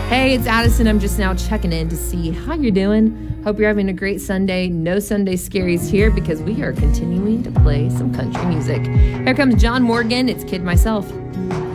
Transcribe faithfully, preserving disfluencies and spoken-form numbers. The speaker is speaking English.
Hey, it's Addison. I'm just now checking in to see how you're doing. Hope you're having a great Sunday. No Sunday Scaries here because we are continuing to play some country music. Here comes John Morgan. It's Kid Myself.